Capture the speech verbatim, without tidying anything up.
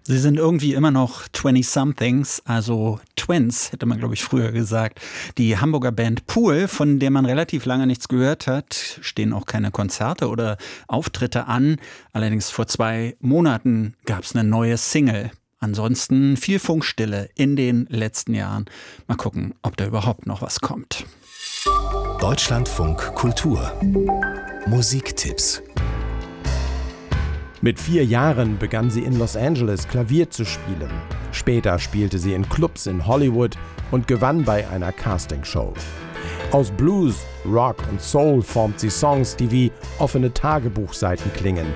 Sie sind irgendwie immer noch twenty-somethings, also Twins, hätte man, glaube ich, früher gesagt. Die Hamburger Band Pool, von der man relativ lange nichts gehört hat, stehen auch keine Konzerte oder Auftritte an. Allerdings vor zwei Monaten gab es eine neue Single. Ansonsten viel Funkstille in den letzten Jahren. Mal gucken, ob da überhaupt noch was kommt. Deutschlandfunk Kultur. Musiktipps. Mit vier Jahren begann sie in Los Angeles Klavier zu spielen. Später spielte sie in Clubs in Hollywood und gewann bei einer Castingshow. Aus Blues, Rock und Soul formt sie Songs, die wie offene Tagebuchseiten klingen.